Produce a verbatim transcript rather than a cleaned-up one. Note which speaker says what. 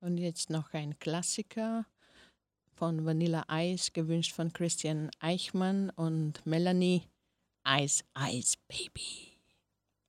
Speaker 1: Und jetzt noch ein Klassiker von Vanilla Ice, gewünscht von Christian Eichmann und Melanie. Ice, Ice, Baby.